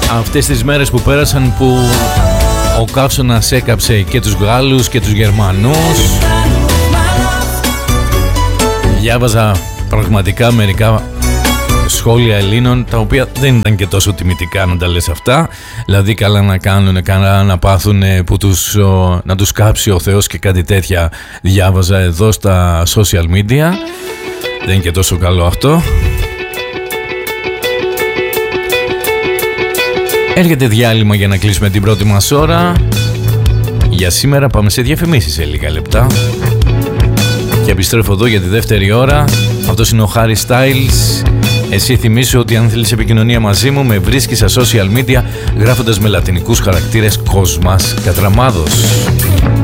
Αυτές τις μέρες που πέρασαν, που ο καύσωνας έκαψε και τους Γάλλους και τους Γερμανούς, διάβαζα πραγματικά μερικά σχόλια Ελλήνων, τα οποία δεν ήταν και τόσο τιμητικά, να τα λες αυτά. Δηλαδή καλά να κάνουν, καλά να πάθουν, που να τους κάψει ο Θεός και κάτι τέτοια διάβαζα εδώ στα social media. Δεν είναι και τόσο καλό αυτό. Έρχεται διάλειμμα για να κλείσουμε την πρώτη μας ώρα. Για σήμερα πάμε σε διαφημίσεις σε λίγα λεπτά. Και επιστρέφω εδώ για τη δεύτερη ώρα. Αυτός είναι ο Harry Styles. Εσύ θυμίσου ότι αν θέλεις επικοινωνία μαζί μου, με βρίσκεις στα social media γράφοντας με λατινικούς χαρακτήρες Κοσμάς Κατραμάδος.